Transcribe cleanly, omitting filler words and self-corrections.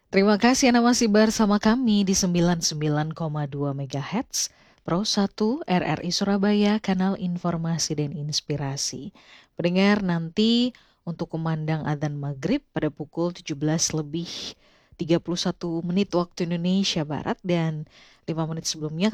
Terima kasih Anda masih bersama kami di 99,2 MHz Pro 1 RRI Surabaya, kanal informasi dan inspirasi. Pendengar, nanti untuk kumandang adzan maghrib pada pukul 17 lebih 31 menit waktu Indonesia Barat dan 5 menit sebelumnya